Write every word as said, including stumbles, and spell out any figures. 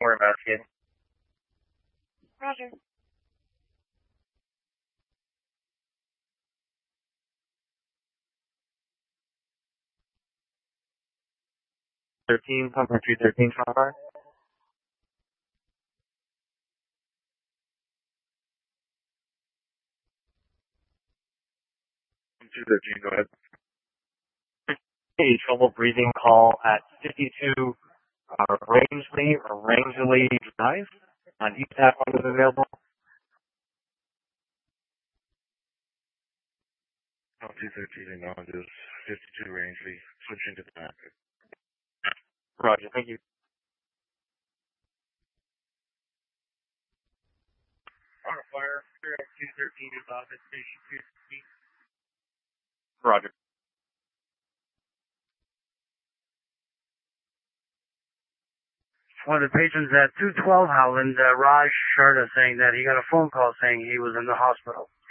We're investigating. Roger. thirteen, pumping three thirteen, Fire. two thirteen, go ahead. A trouble breathing call at fifty-two uh, Rangeley or Rangeley Drive on East Half One is available. Oh, two thirteen and now it is fifty-two Rangeley. Switching to the back. Roger, thank you. On a fire, two thirteen is off at station two thirteen. Roger. One of the patrons at two twelve Howland, uh, Raj Sharda, saying that he got a phone call saying he was in the hospital.